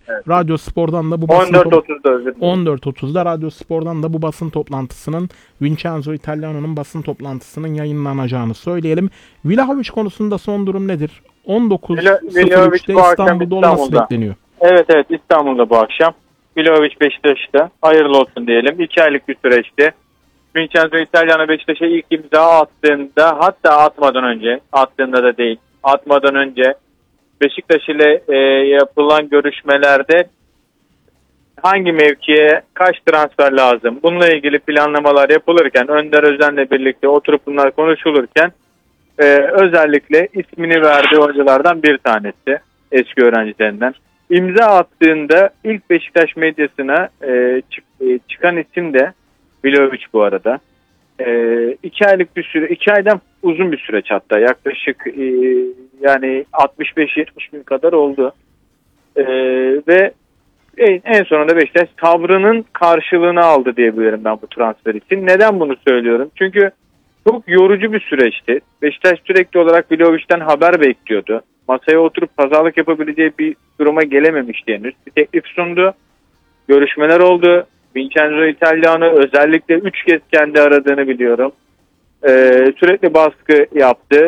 Evet. Radyo Spor'dan da bu basın 14.30'da özür dilerim. 14.30'da Radyo Spor'dan da bu basın toplantısının, Vincenzo Italiano'nun basın toplantısının yayınlanacağını söyleyelim. Vlahovic konusunda son durum nedir? Vlahovic 19.03'te bu akşam İstanbul'da olması İstanbul'da. bekleniyor. Evet, İstanbul'da bu akşam. Vlahovic Beşiktaş'ta. Hayırlı olsun diyelim. 2 aylık bir süreçti. Vincenzo Italiano Beşiktaş'a ilk imza attığında, hatta attığında da değil, atmadan önce Beşiktaş ile yapılan görüşmelerde hangi mevkiye kaç transfer lazım? Bununla ilgili planlamalar yapılırken, Önder Özen'le birlikte oturup bunlar konuşulurken özellikle ismini verdiği hocalardan bir tanesi, eski öğrencilerinden. İmza attığında ilk Beşiktaş medyasına çıkan isim de Vlahovic bu arada. 2 aylık bir süre, 2 aydan uzun bir süreç, hatta yaklaşık yani 65-70 gün kadar oldu. Ve en sonunda Beşiktaş sabrının karşılığını aldı diyebilirim ben bu transfer için. Neden bunu söylüyorum? Çünkü çok yorucu bir süreçti. Beşiktaş sürekli olarak Vlahovic'ten haber bekliyordu. Masaya oturup pazarlık yapabileceği bir duruma gelememişti henüz. Bir teklif sundu. Görüşmeler oldu. Vincenzo Italiano özellikle 3 kez kendi aradığını biliyorum. Sürekli baskı yaptı.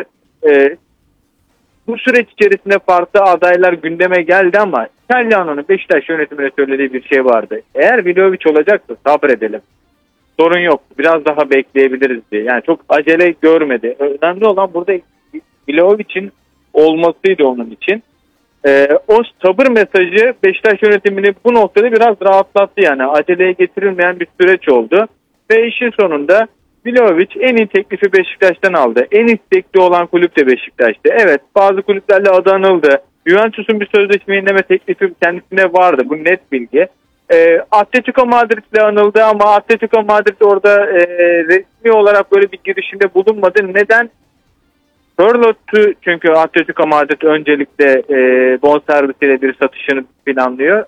Bu süreç içerisinde farklı adaylar gündeme geldi ama Italiano'nun Beşiktaş yönetimine söylediği bir şey vardı. Eğer Vlahovic olacaksa sabredelim. Sorun yok. Biraz daha bekleyebiliriz diye. Yani çok acele görmedi. Önemli olan burada Vlahovic'in olmasıydı onun için. O sabır mesajı Beşiktaş yönetimini bu noktada biraz rahatlattı. Yani aceleye getirilmeyen bir süreç oldu. Ve işin sonunda Vlahovic en iyi teklifi Beşiktaş'tan aldı. En istekli olan kulüp de Beşiktaş'tı. Evet, bazı kulüplerle adı anıldı. Juventus'un bir sözleşme yenileme teklifi kendisine vardı. Bu net bilgi. Atletico Madrid'le anıldı ama Atletico Madrid orada resmi olarak böyle bir girişimde bulunmadı. Neden? Sörlot'u, çünkü Atletico Madrid öncelikle bonservisiyle bir satışını planlıyor.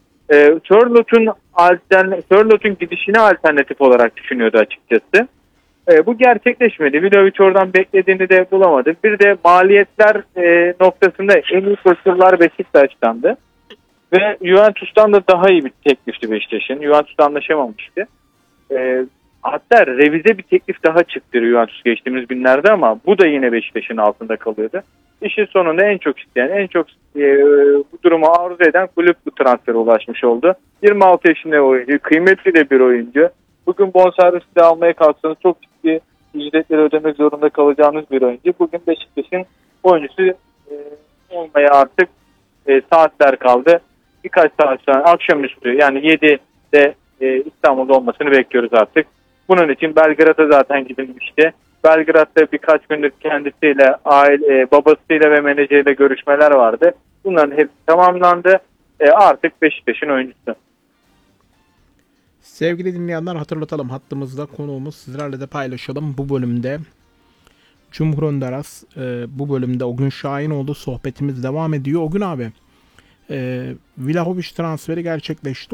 Sörlot'un gidişine alternatif olarak düşünüyordu açıkçası. Bu gerçekleşmedi. Vlahovic oradan beklediğini de bulamadı. Bir de maliyetler noktasında en iyi koşullar Beşiktaş'tandı. Ve Juventus'tan da daha iyi bir teklifti Beşiktaş'ın. Juventus'ta anlaşamamıştı. Hatta revize bir teklif daha çıktı Juventus geçtiğimiz günlerde ama bu da yine Beşiktaş'ın altında kalıyordu. İşin sonunda en çok isteyen, en çok bu durumu arzu eden kulüp bu transfere ulaşmış oldu. 26 yaşında oyuncu, kıymetli de bir oyuncu. Bugün bonservisi de almaya kalksanız çok ciddi ücretleri ödemek zorunda kalacağınız bir oyuncu. Bugün Beşiktaş'ın oyuncusu olmaya artık saatler kaldı. Birkaç saat sonra akşamüstü, yani 7'de İstanbul'da olmasını bekliyoruz artık. Bunun için Belgrad'a zaten gidilmişti. Belgrad'da birkaç gündür kendisiyle, babasıyla ve menajeriyle görüşmeler vardı. Bunların hepsi tamamlandı. Artık Beşiktaş'ın oyuncusu. Sevgili dinleyenler, hatırlatalım, hattımızda konuğumuz, sizlerle de paylaşalım. Bu bölümde Cumhur Önderas, bu bölümde Ogün Şahinoğlu, sohbetimiz devam ediyor. Ogün abi, Vlahovic transferi gerçekleşti.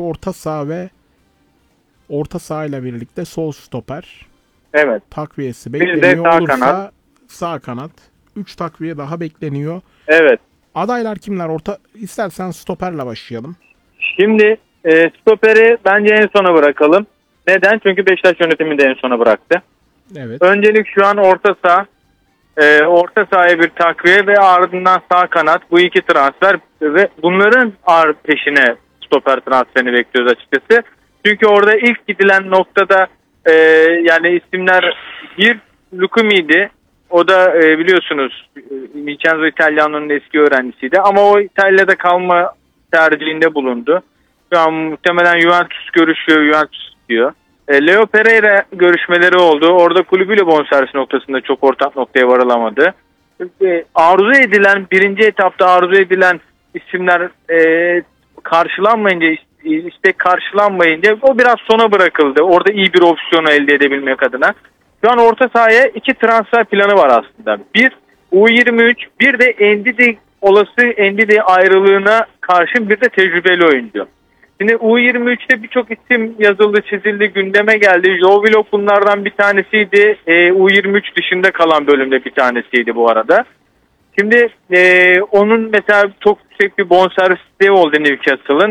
Orta saha ile birlikte sol stoper. Evet. Takviyesi Bir de bekleniyor. sağ Olursa kanat. sağ kanat. 3 takviye daha bekleniyor. Evet. Adaylar kimler? İstersen stoperle başlayalım. Şimdi stoperi bence en sona bırakalım. Neden? Çünkü Beşiktaş yönetimi de en sona bıraktı. Evet. Öncelik şu an orta saha. Orta sahaya bir takviye ve ardından sağ kanat, bu iki transfer ve bunların peşine stoper transferini bekliyoruz açıkçası. Çünkü orada ilk gidilen noktada yani isimler bir Lukumi'ydi. O da biliyorsunuz Vincenzo Italiano'nun eski öğrencisiydi ama o İtalya'da kalma tercihinde bulundu. Şu an muhtemelen Juventus görüşüyor, Juventus istiyor. Leo Pereira görüşmeleri oldu. Orada kulübüyle bonservis noktasında çok ortak noktaya varılamadı. Birinci etapta arzu edilen isimler karşılanmayınca, istek karşılanmayınca o biraz sona bırakıldı. Orada iyi bir opsiyonu elde edebilmek adına. Şu an orta sahaya 2 transfer planı var aslında. Bir U23, bir de olası Endidi ayrılığına karşın bir de tecrübeli oyuncu. Şimdi U23'te birçok isim yazıldı, çizildi, gündeme geldi. Joe Willock bunlardan bir tanesiydi. U23 dışında kalan bölümde bir tanesiydi bu arada. Şimdi onun mesela çok yüksek bir bonservis oldu Newcastle'ın.